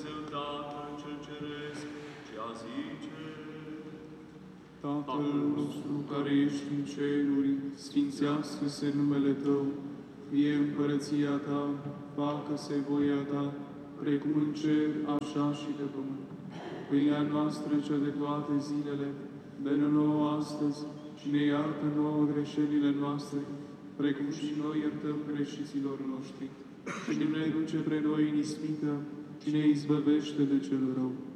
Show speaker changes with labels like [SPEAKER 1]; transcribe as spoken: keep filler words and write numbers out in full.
[SPEAKER 1] Dumnezeu Tatăl cel Ceresc și a zice:
[SPEAKER 2] Tatăl nostru care ești în ceruri, sfințească-se numele Tău, fie împărăția Ta, facă-se voia Ta, precum în cer, așa și pe pământ. Pâinea noastră cea de toate zilele, dă-ne nouă astăzi și ne iartă nouă greșelile noastre, precum și noi iertăm greșiților noștri. Și nu ne duce pre noi în ispită, ci ne izbăvește de cel rău.